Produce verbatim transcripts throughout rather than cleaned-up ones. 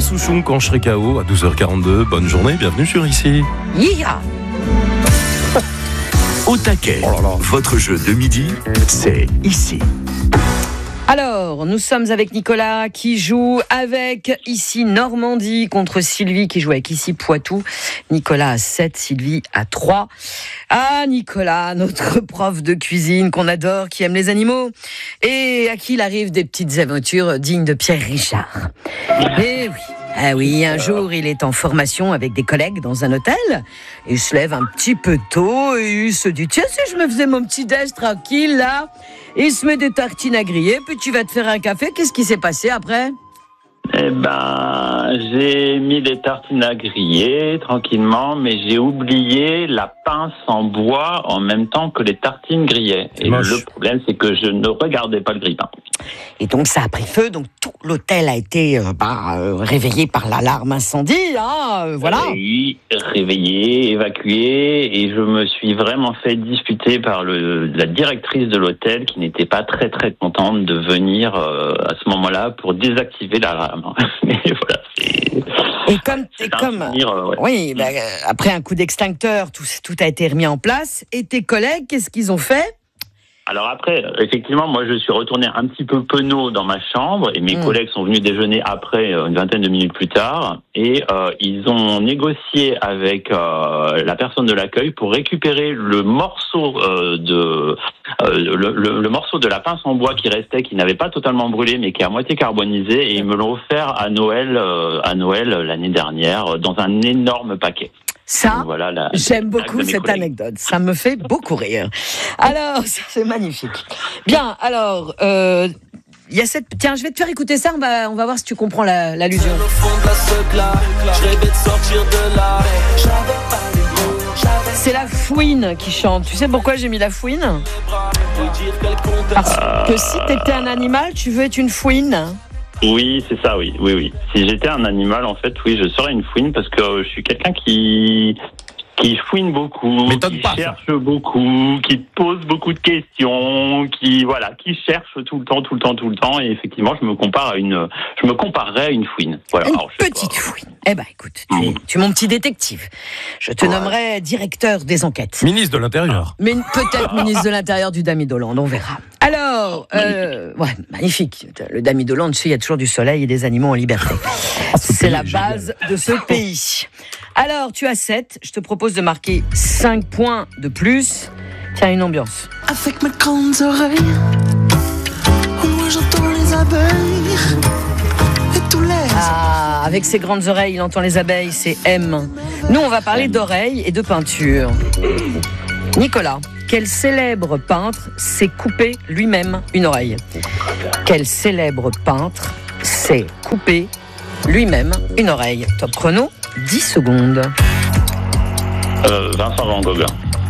Souchon quand je serai K O à douze heures quarante-deux. Bonne journée, bienvenue sur Ici. Yeah. Au taquet, Oh là là. votre jeu de midi, c'est Ici. Alors, nous sommes avec Nicolas qui joue avec Ici Normandie contre Sylvie qui joue avec Ici Poitou. Nicolas à sept, Sylvie à trois. Ah, Nicolas, notre prof de cuisine qu'on adore, qui aime les animaux et à qui il arrive des petites aventures dignes de Pierre Richard. Eh oui. Ah oui, un jour, il est en formation avec des collègues dans un hôtel. Il se lève un petit peu tôt et il se dit, tiens, si je me faisais mon petit déj tranquille, là, il se met des tartines à griller, puis tu vas te faire un café. Qu'est-ce qui s'est passé après ? Eh ben, j'ai mis les tartines à griller tranquillement, mais j'ai oublié la pince en bois en même temps que les tartines grillaient. Et Moche. le problème, c'est que je ne regardais pas le grille-pain. Et donc, ça a pris feu. Donc, tout l'hôtel a été euh, bah, euh, réveillé par l'alarme incendie. Hein, euh, voilà. Oui, réveillé, évacué, et je me suis vraiment fait disputer par le, la directrice de l'hôtel qui n'était pas très très contente de venir euh, à ce moment-là pour désactiver l'alarme. Mais voilà, c'est... Et comme, et c'est un comme souvenir, euh, ouais. oui, bah, euh, après un coup d'extincteur, tout, tout a été remis en place. Et tes collègues, qu'est-ce qu'ils ont fait ? Alors après, effectivement, moi je suis retourné un petit peu penaud dans ma chambre et mes mmh. collègues sont venus déjeuner après, une vingtaine de minutes plus tard, et euh, ils ont négocié avec euh, la personne de l'accueil pour récupérer le morceau euh, de euh, le, le, le morceau de la pince en bois qui restait, qui n'avait pas totalement brûlé mais qui est à moitié carbonisé, et ils me l'ont offert à Noël euh, à Noël l'année dernière dans un énorme paquet. Ça, voilà la, j'aime beaucoup cette collègues. anecdote. Ça me fait beaucoup rire. Alors, c'est magnifique. Bien, alors, euh, il y a cette... Tiens, je vais te faire écouter ça, on va, on va voir si tu comprends la, l'allusion. C'est la fouine qui chante. Tu sais pourquoi j'ai mis la fouine ? Parce que si t'étais un animal, tu veux être une fouine ? Oui, c'est ça, oui, oui, oui. Si j'étais un animal, en fait, oui, je serais une fouine parce que euh, je suis quelqu'un qui qui fouine beaucoup, M'étonne qui pas, cherche ça. beaucoup, qui pose beaucoup de questions, qui voilà, qui cherche tout le temps, tout le temps, tout le temps. Et effectivement, je me compare à une, je me comparerais à une fouine. Voilà. Une Alors, je sais petite pas. fouine. Eh ben, écoute, tu, mmh. tu es mon petit détective. Je te ouais. nommerai directeur des enquêtes. Ministre de l'Intérieur. Mais peut-être ministre de l'Intérieur du Damidoland, on verra. Alors, euh, ouais, magnifique. Le Damidoland, tu sais, il y a toujours du soleil et des animaux en liberté. C'est la base de ce pays. Alors, tu as sept. Je te propose de marquer cinq points de plus. Tiens, une ambiance. Avec mes grandes oreilles, moi j'entends les abeilles et tous les... Ah, avec ses grandes oreilles, il entend les abeilles, c'est M. Nous, on va parler d'oreilles et de peinture. Nicolas, quel célèbre peintre s'est coupé lui-même une oreille ? Quel célèbre peintre s'est coupé lui-même une oreille ? Top chrono, dix secondes. Euh, Vincent Van Gogh.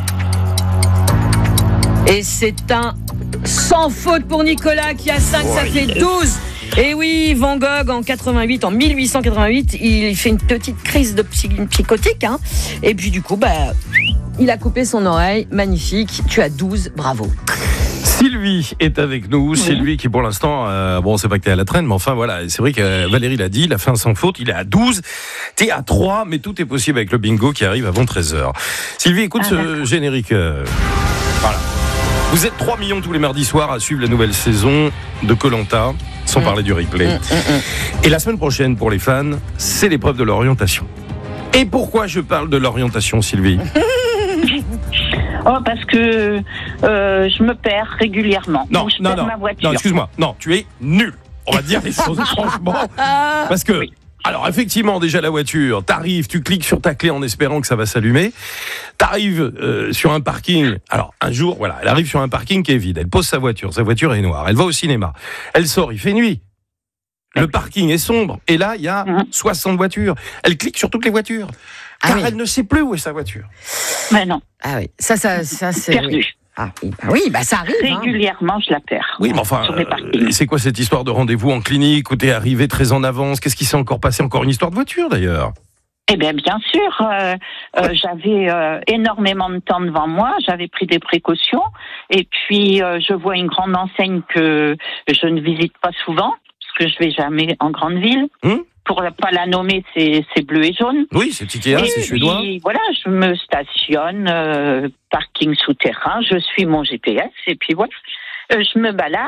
Et c'est un sans faute pour Nicolas qui a cinq, oh, ça fait yes. douze. Et oui, Van Gogh en quatre-vingt-huit, en mille huit cent quatre-vingt-huit, il fait une petite crise de psy- psychotique, hein. Et puis du coup, bah, il a coupé son oreille, magnifique. Tu as douze, bravo. Sylvie est avec nous. Oui. Sylvie qui pour l'instant, euh, bon, c'est pas que t'es à la traîne, mais enfin voilà, c'est vrai que euh, Valérie l'a dit, il a fait un sans faute, il est à douze, t'es à trois, mais tout est possible avec le bingo qui arrive avant treize heures. Sylvie, écoute ah, ce d'accord. générique. Euh, voilà. Vous êtes trois millions tous les mardis soirs à suivre la nouvelle saison de Koh-Lanta, sans mmh. parler du replay. Mmh, mmh, mmh. Et la semaine prochaine, pour les fans, c'est l'épreuve de l'orientation. Et pourquoi je parle de l'orientation, Sylvie ? Oh, parce que euh, je me perds régulièrement. Non, je non, perds non, ma voiture. non, excuse-moi. Non, tu es nul. On va dire les choses franchement. Parce que, oui. alors effectivement, déjà la voiture, t'arrives, tu cliques sur ta clé en espérant que ça va s'allumer. T'arrives euh, sur un parking. Alors un jour, voilà, elle arrive sur un parking qui est vide. Elle pose sa voiture. Sa voiture est noire. Elle va au cinéma. Elle sort. Il fait nuit. Le parking est sombre. Et là, il y a mmh. soixante voitures. Elle clique sur toutes les voitures. Car ah oui. elle ne sait plus où est sa voiture. Mais non. Ah oui, ça, ça, ça c'est... Perdu. Oui. Ah oui, bah, oui, bah ça arrive. Régulièrement, hein. je la perds. Oui, mais enfin, euh, c'est quoi cette histoire de rendez-vous en clinique où t'es arrivé très en avance ? Qu'est-ce qui s'est encore passé ? Encore une histoire de voiture, d'ailleurs ? Eh bien, bien sûr. Euh, euh, j'avais euh, énormément de temps devant moi. J'avais pris des précautions. Et puis, euh, je vois une grande enseigne que je ne visite pas souvent, parce que je vais jamais en grande ville. Hum pour ne pas la nommer, c'est, c'est bleu et jaune. Oui, c'est Ikea, et c'est suédois. puis, voilà, je me stationne, euh, parking souterrain, je suis mon G P S, et puis voilà, euh, je me balade.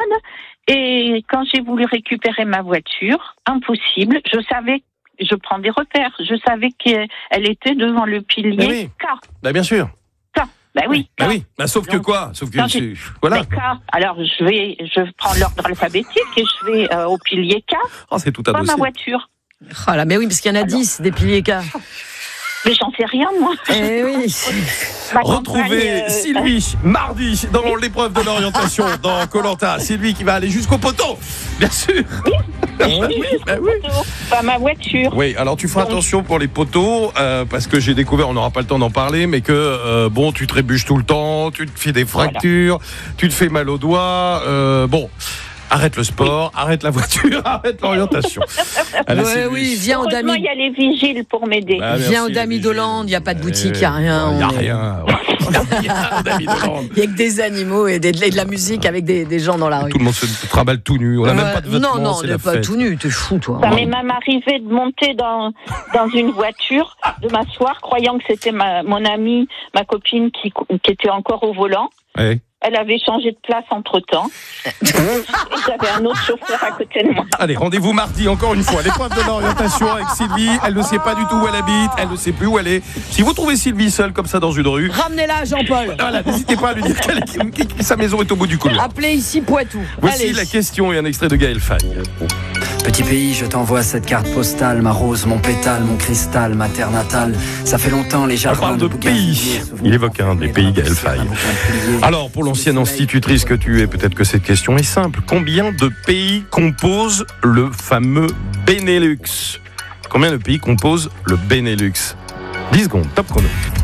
Et quand j'ai voulu récupérer ma voiture, impossible, je savais, je prends des repères, je savais qu'elle était devant le pilier Mais oui. K. Bah, bien sûr. K. Ben oui. Bah oui. Bah, sauf que Donc, quoi Sauf que quand c'est- voilà. Ben, K. Alors je vais, je prends l'ordre alphabétique et je vais euh, au pilier K, Oh, c'est tout pas adossé. ma voiture. Oh là, mais oui, parce qu'il y en a dix des piliers K. Mais j'en sais rien, moi. Eh oui. Ma Retrouvez compagne, euh, Sylvie mardi dans l'épreuve de l'orientation dans Koh-Lanta. Sylvie qui va aller jusqu'au poteau, bien sûr. oui, oui, bah oui. pas ma voiture. Oui, alors tu feras attention pour les poteaux, euh, parce que j'ai découvert, on n'aura pas le temps d'en parler, mais que euh, bon, tu trébuches tout le temps, tu te fais des fractures, tu te fais mal aux doigts, euh, bon. Arrête le sport, oui. Arrête la voiture, arrête l'orientation. Allez, Ouais, oui, viens au Heureusement, Dami. il y a les vigiles pour m'aider. Bah, Viens au merci, Dami les d'Hollande, il n'y a pas de boutique, il n'y a Eh, rien. Il n'y a on est- rien. Il n'y a rien au Dami d'Hollande. Il n'y a que des animaux et, des- et de la musique avec des, des gens dans la rue. Tout le monde se traballe tout nu. On n'a même Ouais, pas de vêtements. non, non, c'est on n'est la pas fête. tout nu, t'es fou, toi. Ça m'est même arrivé de monter dans, dans une voiture, de m'asseoir, croyant que c'était ma, mon amie, ma copine qui, qui était encore au volant. Ouais. Elle avait changé de place entre-temps. Et j'avais un autre chauffeur à côté de moi. Allez, rendez-vous mardi, encore une fois. L'épreuve de l'orientation avec Sylvie. Elle ne sait pas du tout où elle habite. Elle ne sait plus où elle est. Si vous trouvez Sylvie seule comme ça dans une rue, Ramenez-la, Jean-Paul. voilà, n'hésitez pas à lui dire qu'elle est- que sa maison est au bout du couloir. Appelez ici Poitou. Voici Allez. la question et un extrait de Gaël Faye. Petit pays, je t'envoie cette carte postale, ma rose, mon pétale, mon cristal, ma terre natale. Ça fait longtemps les On jardins parle de pays. Il évoque un des pays Gaël Faye. Alors, pour l'ancienne institutrice que tu es, peut-être que cette question est simple. Combien de pays composent le fameux Benelux? Combien de pays composent le Benelux? dix secondes, top chrono.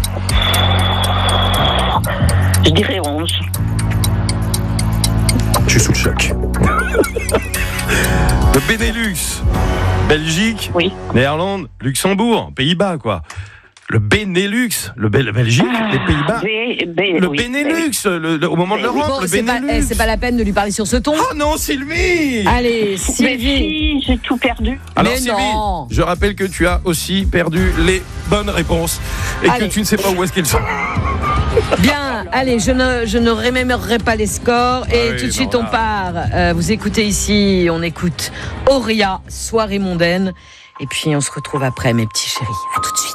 Je dirais onze. Je suis sous le choc. Le Benelux, Belgique, Oui. Néerlande, Luxembourg, Pays-Bas, quoi. Le Benelux, le Bel- Belgique, les Pays-Bas. B, B, Le oui. Benelux, le- le- au moment de l'Europe, Bon, le c'est pas, Benelux. eh, c'est pas la peine de lui parler sur ce ton. Oh non, Sylvie! Allez, Mais Sylvie. si, j'ai tout perdu. Alors Mais Sylvie, non. je rappelle que tu as aussi perdu les bonnes réponses et Allez. que tu ne sais pas où est-ce qu'ils sont. Bien, allez, je ne, je ne remémorerai pas les scores. Et Ah oui, tout de suite, non, on là. part. Euh, vous écoutez ici, on écoute Auria, Soirée mondaine. Et puis, on se retrouve après, mes petits chéris. À tout de suite.